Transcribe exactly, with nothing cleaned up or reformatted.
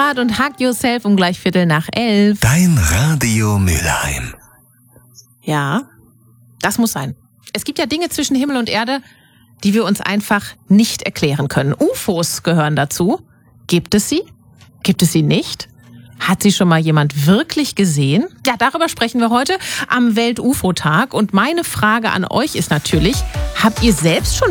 Konrad und Hug Yourself um gleich Viertel nach elf. Dein Radio Mülheim. Ja, das muss sein. Es gibt ja Dinge zwischen Himmel und Erde, die wir uns einfach nicht erklären können. U F Os gehören dazu. Gibt es sie? Gibt es sie nicht? Hat sie schon mal jemand wirklich gesehen? Ja, darüber sprechen wir heute am Welt-U F O-Tag. Und meine Frage an euch ist natürlich, habt ihr selbst schon